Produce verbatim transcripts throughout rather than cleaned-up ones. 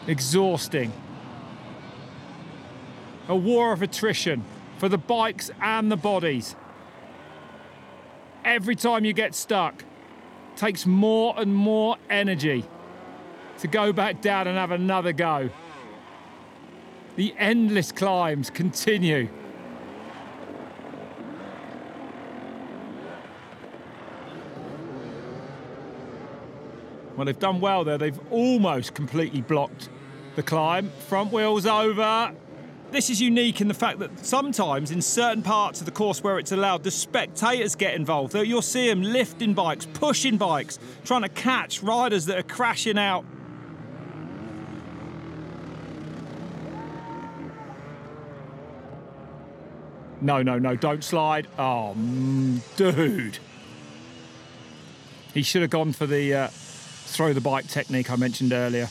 Exhausting. A war of attrition for the bikes and the bodies. Every time you get stuck, it takes more and more energy to go back down and have another go. The endless climbs continue. Well, they've done well there. They've almost completely blocked the climb. Front wheels over. This is unique in the fact that sometimes in certain parts of the course where it's allowed, the spectators get involved. You'll see them lifting bikes, pushing bikes, trying to catch riders that are crashing out. No, no, no, don't slide. Oh, mm, dude. He should have gone for the uh, throw the bike technique I mentioned earlier.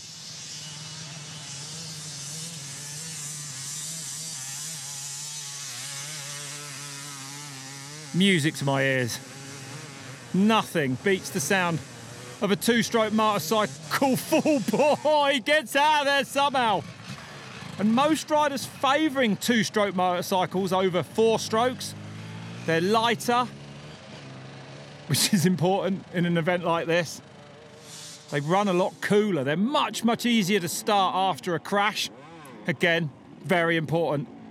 Music to my ears. Nothing beats the sound of a two-stroke motorcycle full bore. He gets out of there somehow. And most riders favouring two-stroke motorcycles over four strokes. They're lighter, which is important in an event like this. They run a lot cooler. They're much, much easier to start after a crash. Again, very important.